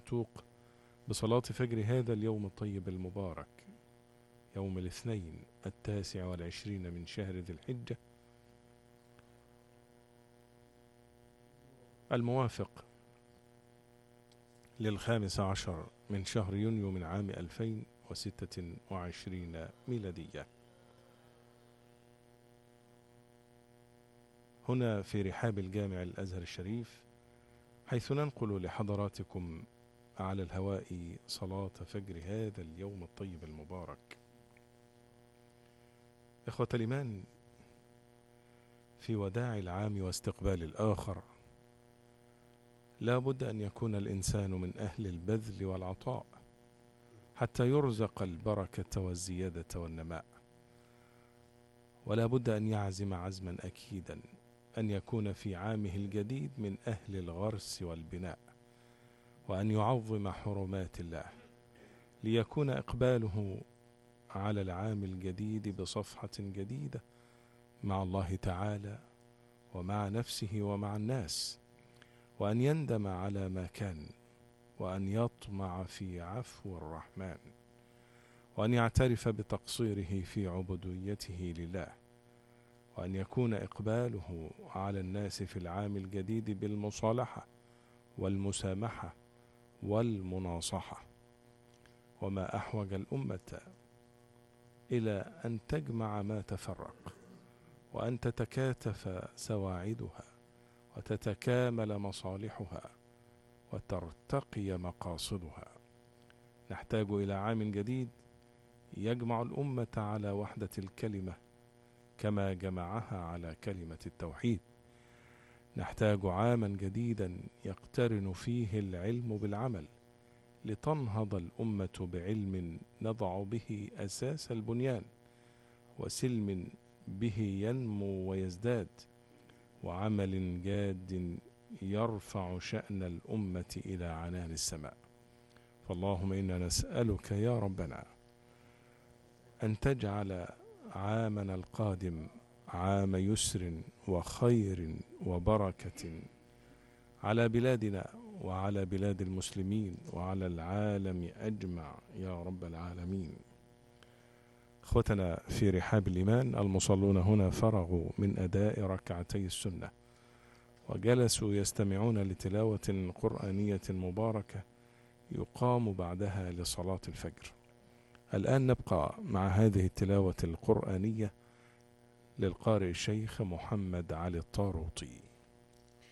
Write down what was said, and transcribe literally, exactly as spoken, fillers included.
العتوق بصلاة فجر هذا اليوم الطيب المبارك، يوم الاثنين التاسع والعشرين من شهر ذي الحجة، الموافق للخامس عشر من شهر يونيو من عام ألفين وستة وعشرين ميلادية. هنا في رحاب الجامع الأزهر الشريف، حيث ننقل لحضراتكم على الهواء صلاة فجر هذا اليوم الطيب المبارك. إخوة الإيمان، في وداع العام واستقبال الآخر لا بد أن يكون الإنسان من أهل البذل والعطاء حتى يرزق البركة والزيادة والنماء، ولا بد أن يعزم عزما أكيدا أن يكون في عامه الجديد من أهل الغرس والبناء، وأن يعظم حرمات الله ليكون إقباله على العام الجديد بصفحة جديدة مع الله تعالى ومع نفسه ومع الناس، وأن يندم على ما كان، وأن يطمع في عفو الرحمن، وأن يعترف بتقصيره في عبوديته لله، وأن يكون إقباله على الناس في العام الجديد بالمصالحة والمسامحة والمناصحة. وما أحوج الأمة إلى أن تجمع ما تفرق، وأن تتكاتف سواعدها، وتتكامل مصالحها، وترتقي مقاصدها. نحتاج إلى عام جديد يجمع الأمة على وحدة الكلمة كما جمعها على كلمة التوحيد. نحتاج عاما جديدا يقترن فيه العلم بالعمل لتنهض الأمة بعلم نضع به أساس البنيان، وسلم به ينمو ويزداد، وعمل جاد يرفع شأن الأمة إلى عنان السماء. فاللهم إنا نسألك يا ربنا أن تجعل عامنا القادم عام يسر وخير وبركة على بلادنا وعلى بلاد المسلمين وعلى العالم أجمع يا رب العالمين. اخوتنا في رحاب الإيمان، المصلون هنا فرغوا من أداء ركعتي السنة وجلسوا يستمعون لتلاوة قرآنية مباركة يقام بعدها لصلاة الفجر. الآن نبقى مع هذه التلاوة القرآنية للقارئ الشيخ محمد علي الطاروطي.